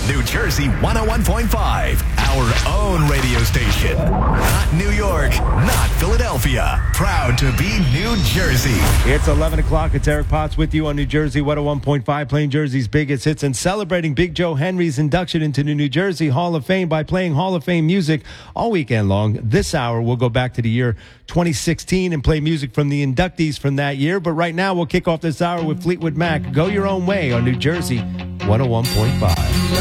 New Jersey 101.5, our own radio station. Not New York, not Philadelphia. Proud to be New Jersey. It's 11 o'clock. It's Eric Potts with you on New Jersey 101.5, playing Jersey's biggest hits and celebrating Big Joe Henry's induction into the New Jersey Hall of Fame by playing Hall of Fame music all weekend long. This hour, we'll go back to the year 2016 and play music from the inductees from that year. But right now, we'll kick off this hour with Fleetwood Mac. Go Your Own Way on New Jersey 101.5.